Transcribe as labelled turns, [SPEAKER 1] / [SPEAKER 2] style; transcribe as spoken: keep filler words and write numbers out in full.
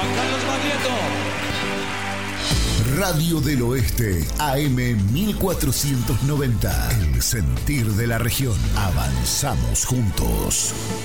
[SPEAKER 1] Juan Carlos Baglietto.
[SPEAKER 2] Radio del Oeste, A M mil cuatrocientos noventa. El sentir de la región. Avanzamos juntos.